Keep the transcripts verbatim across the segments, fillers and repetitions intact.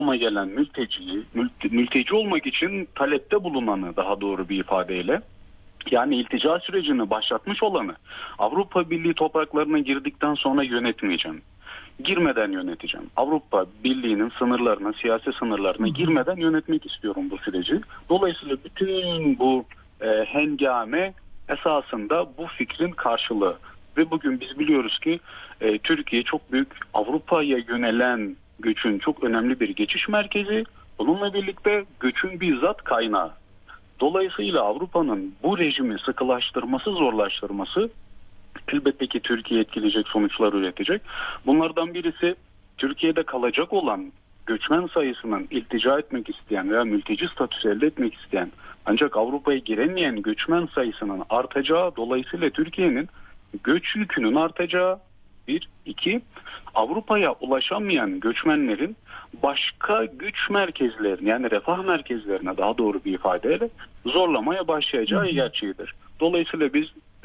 olma gelen mülteciyi, mülteci, mülteci olmak için talepte bulunanı, daha doğru bir ifadeyle, yani iltica sürecini başlatmış olanı Avrupa Birliği topraklarına girdikten sonra yönetmeyeceğim. Girmeden yöneteceğim. Avrupa Birliği'nin sınırlarına, siyasi sınırlarına girmeden yönetmek istiyorum bu süreci. Dolayısıyla bütün bu e, hengame esasında bu fikrin karşılığı. Ve bugün biz biliyoruz ki e, Türkiye çok büyük Avrupa'ya yönelen göçün çok önemli bir geçiş merkezi. Bununla birlikte göçün bizzat kaynağı. Dolayısıyla Avrupa'nın bu rejimi sıkılaştırması, zorlaştırması elbette ki Türkiye etkileyecek sonuçlar üretecek. Bunlardan birisi Türkiye'de kalacak olan göçmen sayısının iltica etmek isteyen veya mülteci statüsü elde etmek isteyen ancak Avrupa'ya giremeyen göçmen sayısının artacağı, dolayısıyla Türkiye'nin göç yükünün artacağı. Bir, iki, Avrupa'ya ulaşamayan göçmenlerin başka güç merkezlerine, yani refah merkezlerine daha doğru bir ifadeyle zorlamaya başlayacağı gerçeğidir. Dolayısıyla biz e,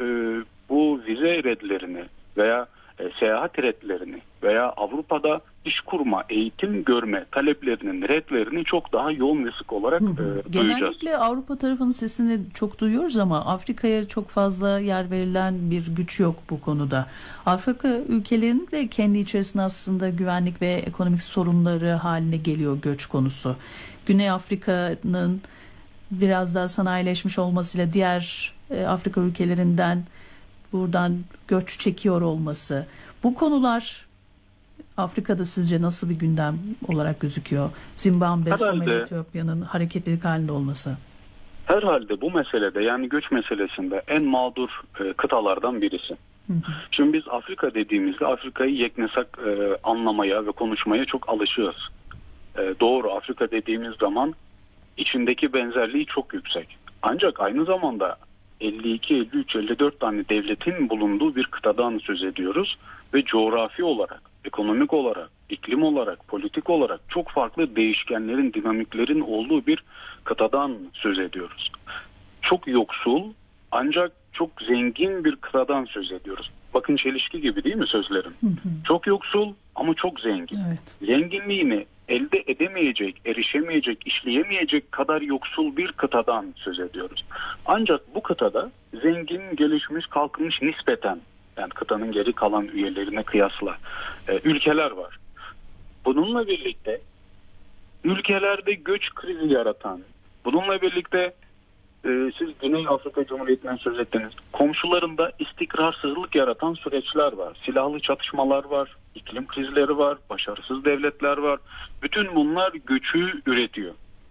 bu vize redlerini veya e, seyahat redlerini veya Avrupa'da iş kurma, eğitim görme taleplerinin redlerini çok daha yoğun ve sık olarak e, duyacağız. Genellikle Avrupa tarafının sesini çok duyuyoruz ama Afrika'ya çok fazla yer verilen bir güç yok bu konuda. Afrika ülkelerinin de kendi içerisinde aslında güvenlik ve ekonomik sorunları haline geliyor göç konusu. Güney Afrika'nın biraz daha sanayileşmiş olmasıyla diğer e, Afrika ülkelerinden buradan göç çekiyor olması. Bu konular Afrika'da sizce nasıl bir gündem olarak gözüküyor? Zimbabwe, Somali, Etiyopya'nın hareketlilik halinde olması. Herhalde bu meselede, yani göç meselesinde en mağdur e, kıtalardan birisi. Hı hı. Şimdi biz Afrika dediğimizde Afrika'yı yeknesak e, anlamaya ve konuşmaya çok alışıyoruz. E, doğru, Afrika dediğimiz zaman içindeki benzerliği çok yüksek. Ancak aynı zamanda elli iki, elli üç, elli dört tane devletin bulunduğu bir kıtadan söz ediyoruz ve coğrafi olarak, ekonomik olarak, iklim olarak, politik olarak çok farklı değişkenlerin, dinamiklerin olduğu bir kıtadan söz ediyoruz. Çok yoksul ancak çok zengin bir kıtadan söz ediyoruz. Bakın çelişki gibi değil mi sözlerim? Hı hı. Çok yoksul ama çok zengin. Evet. Zenginliğini elde edemeyecek, erişemeyecek, işleyemeyecek kadar yoksul bir kıtadan söz ediyoruz. Ancak bu kıtada zengin, gelişmiş, kalkınmış nispeten, yani kıtanın geri kalan üyelerine kıyasla e, ülkeler var. Bununla birlikte ülkelerde göç krizi yaratan, bununla birlikte e, siz Güney Afrika Cumhuriyeti'nden söz ettiniz, komşularında istikrarsızlık yaratan süreçler var. Silahlı çatışmalar var, iklim krizleri var, başarısız devletler var. Bütün bunlar göçü üretiyor.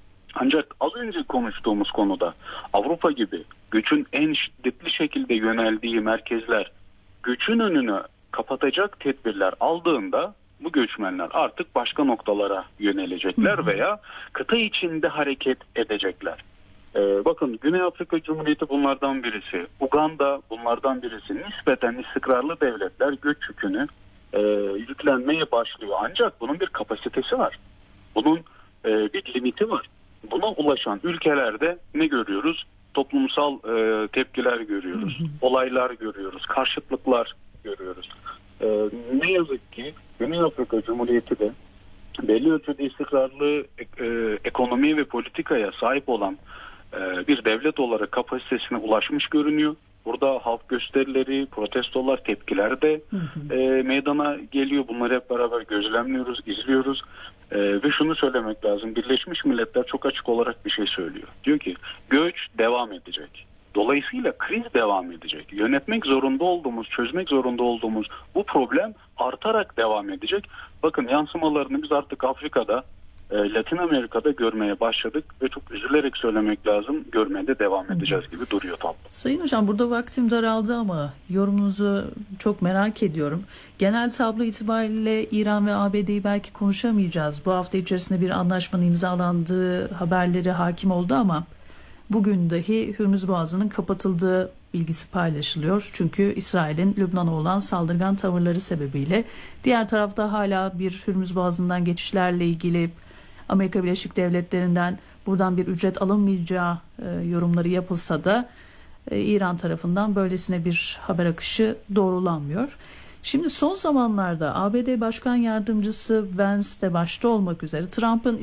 Ancak az önce konuştuğumuz konuda Avrupa gibi göçün en şiddetli şekilde yöneldiği merkezler göçün önünü kapatacak tedbirler aldığında bu göçmenler artık başka noktalara yönelecekler veya kıta içinde hareket edecekler. Ee, bakın Güney Afrika Cumhuriyeti bunlardan birisi, Uganda bunlardan birisi. Nispeten istikrarlı devletler göç yükünü e, yüklenmeye başlıyor. Ancak bunun bir kapasitesi var. Bunun e, bir limiti var. Buna ulaşan ülkelerde ne görüyoruz? Toplumsal e, tepkiler görüyoruz, olaylar görüyoruz, karşıtlıklar görüyoruz. E, ne yazık ki Güney Afrika Cumhuriyeti de belli ölçüde istikrarlı e, ekonomi ve politikaya sahip olan e, bir devlet olarak kapasitesine ulaşmış görünüyor. Burada halk gösterileri, protestolar, tepkiler de e, meydana geliyor. Bunları hep beraber gözlemliyoruz, izliyoruz. E, ve şunu söylemek lazım. Birleşmiş Milletler çok açık olarak bir şey söylüyor. Diyor ki göç devam edecek. Dolayısıyla kriz devam edecek. Yönetmek zorunda olduğumuz, çözmek zorunda olduğumuz bu problem artarak devam edecek. Bakın yansımalarını biz artık Afrika'da, Latin Amerika'da görmeye başladık ve çok üzülerek söylemek lazım, görmeye de devam edeceğiz gibi duruyor tablo. Sayın Hocam, burada vaktim daraldı ama yorumunuzu çok merak ediyorum. Genel tablo itibariyle İran ve A B D'yi belki konuşamayacağız. Bu hafta içerisinde bir anlaşmanın imzalandığı haberleri hakim oldu ama bugün dahi Hürmüz Boğazı'nın kapatıldığı bilgisi paylaşılıyor. Çünkü İsrail'in Lübnan'a olan saldırgan tavırları sebebiyle. Diğer tarafta hala bir Hürmüz Boğazı'ndan geçişlerle ilgili Amerika Birleşik Devletleri'nden buradan bir ücret alınmayacağı e, yorumları yapılsa da e, İran tarafından böylesine bir haber akışı doğrulanmıyor. Şimdi son zamanlarda A B D Başkan Yardımcısı Vance de başta olmak üzere Trump'ın